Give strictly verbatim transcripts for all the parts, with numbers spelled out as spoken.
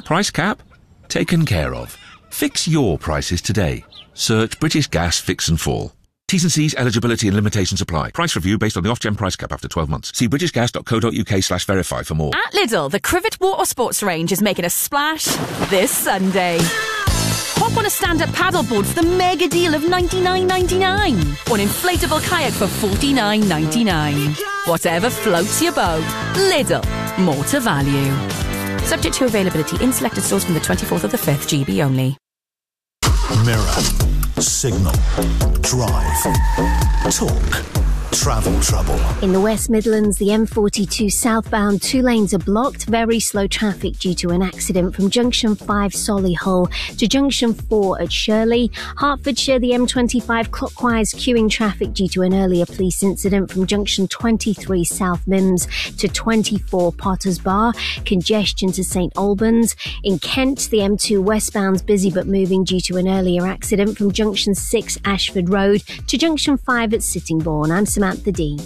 Price cap? Taken care of. Fix your prices today. Search British Gas Fix and Fall. T's and C's, eligibility and limitations apply. Price review based on the Ofgem price cap after twelve months. See britishgas.co.uk slash verify for more. At Lidl, the Crivet Water Sports range is making a splash this Sunday. Hop on a stand-up paddleboard for the mega deal of ninety-nine ninety-nine. Or an inflatable kayak for forty-nine ninety-nine. Whatever floats your boat. Lidl. More to value. Subject to availability in selected stores from the twenty-fourth of the fifth, G B only. Mirror. Signal. Drive. Talk. Travel trouble. In the West Midlands, the M forty-two southbound two lanes are blocked. Very slow traffic due to an accident from Junction five Solihull to Junction four at Shirley. Hertfordshire, the M twenty-five clockwise queuing traffic due to an earlier police incident from Junction twenty-three South Mims to twenty-four Potters Bar. Congestion to St Albans. In Kent, the M two westbound's busy but moving due to an earlier accident from Junction six Ashford Road to Junction five at Sittingbourne. I'm Samantha Dean.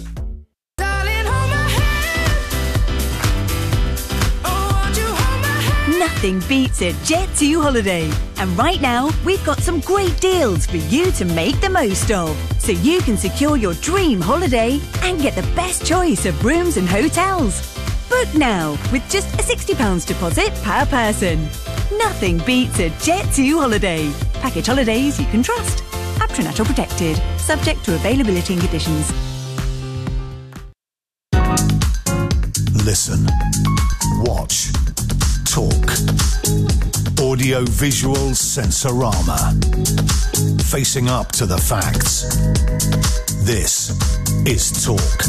Nothing beats a Jet two holiday. And right now, we've got some great deals for you to make the most of. So you can secure your dream holiday and get the best choice of rooms and hotels. Book now with just a sixty pounds deposit per person. Nothing beats a Jet two holiday. Package holidays you can trust. Patronato protected. Subject to availability and conditions. Listen. Watch. Talk. Audio-visual sensorama. Facing up to the facts. This is Talk.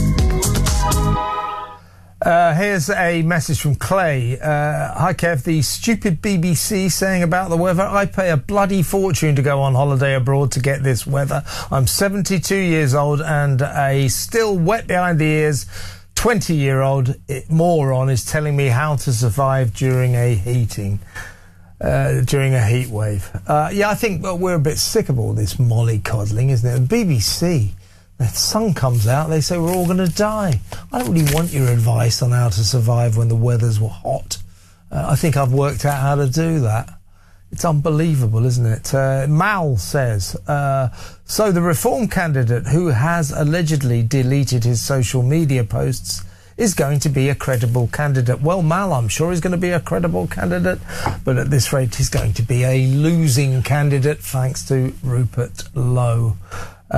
Uh, here's a message from Clay. Uh, Hi Kev, the stupid B B C saying about the weather. I pay a bloody fortune to go on holiday abroad to get this weather. I'm seventy-two years old and a still wet behind the ears twenty-year-old moron is telling me how to survive during a heating, uh, during a heat wave. Uh, yeah, I think well, we're a bit sick of all this mollycoddling, isn't it? The B B C, the sun comes out, they say we're all going to die. I don't really want your advice on how to survive when the weathers were hot. Uh, I think I've worked out how to do that. It's unbelievable, isn't it? Uh, Mal says, uh, so the Reform candidate who has allegedly deleted his social media posts is going to be a credible candidate. Well, Mal, I'm sure he's going to be a credible candidate, but at this rate he's going to be a losing candidate thanks to Rupert Lowe. Uh,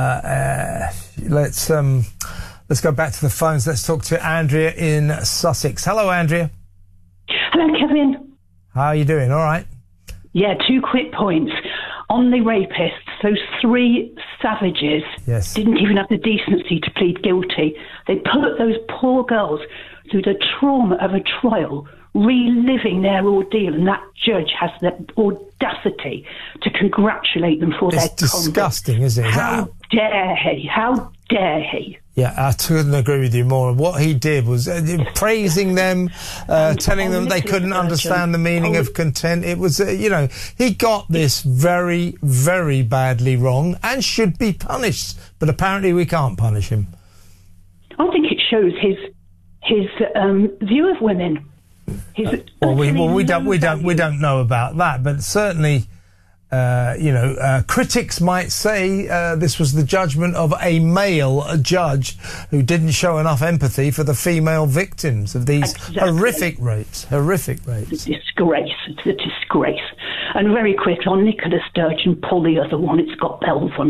uh, let's um, let's go back to the phones. Let's talk to Andrea in Sussex. Hello, Andrea. Hello, Kevin. How are you doing? All right. Yeah, two quick points. On the rapists, those three savages yes. didn't even have the decency to plead guilty. They put those poor girls through the trauma of a trial, reliving their ordeal, and that judge has the audacity to congratulate them for it's their conduct. It's disgusting, isn't it? How dare he? How dare he? Yeah, I couldn't agree with you more. What he did was uh, praising them, uh, telling them they couldn't understand the meaning of content. It was, uh, you know, he got this very, very badly wrong and should be punished. But apparently we can't punish him. I think it shows his his um, view of women. His uh, well, we, well, we don't, we don't, we don't know about that, but certainly. Uh, you know, uh, critics might say uh, this was the judgment of a male a judge who didn't show enough empathy for the female victims of these exactly. horrific rapes. Horrific rapes. It's a disgrace. It's a disgrace. And very quick, on Nicola Sturgeon, pull the other one. It's got bells on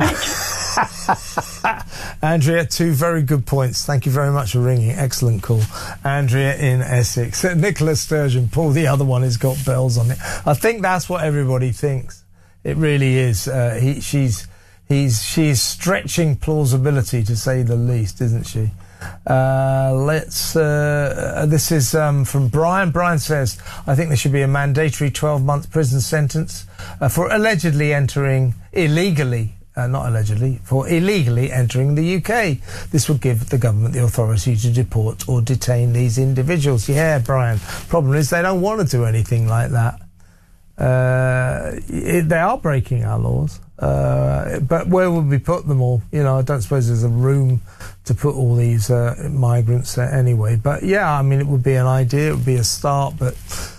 it. Andrea, two very good points. Thank you very much for ringing. Excellent call. Andrea in Essex. Nicola Sturgeon, pull the other one. It's got bells on it. I think that's what everybody thinks. It really is. Uh, he, she's, he's, she's stretching plausibility to say the least, isn't she? Uh, let's. Uh, this is um, from Brian. Brian says, "I think there should be a mandatory twelve-month prison sentence uh, for allegedly entering illegally." Uh, not allegedly, for illegally entering the U K. This would give the government the authority to deport or detain these individuals. Yeah, Brian. Problem is they don't want to do anything like that. Uh, it, they are breaking our laws, uh, but where would we put them all? You know, I don't suppose there's a room to put all these uh, migrants uh, anyway. But yeah, I mean, it would be an idea, it would be a start, but